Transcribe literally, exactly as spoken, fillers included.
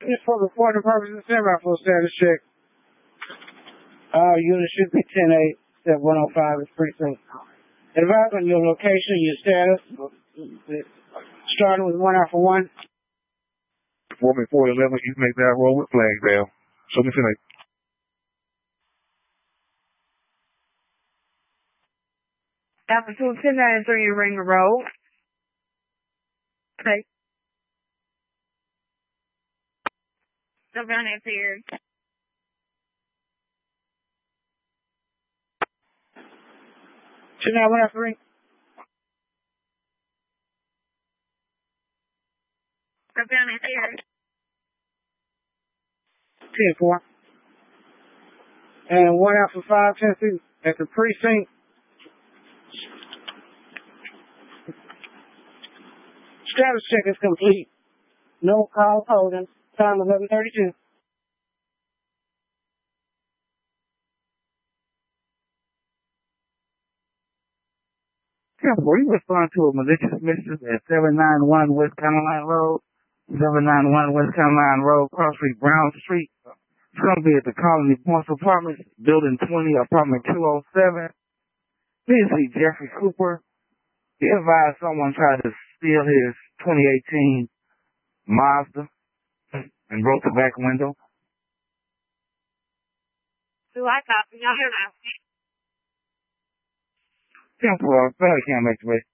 Just for reporting purposes, semi full status check. Uh, unit should be ten eight, step one oh five is precinct. Advise on your location, your status. Starting with one after one. Foreman four eleven, you make that roll with flag down. Show me tonight. After two ten ninety-three Ringer Road. Okay. Jump down there, here. Two nine one after three. Jump down there, here. ten four. And one after five, ten six at the precinct. Status check is complete. No call holding. Time eleven thirty-two. We respond to a malicious mission at seven ninety-one West Caroline Road, seven ninety-one West Caroline Road, Cross Street, Brown Street. It's going to be at the Colony Points Apartments, Building twenty, Apartment two oh seven. Please see Jeffrey Cooper. He advised someone tried to steal his twenty eighteen Mazda and broke the back window. Do I copy? Y'all hear now? ten four, I can't make the rest.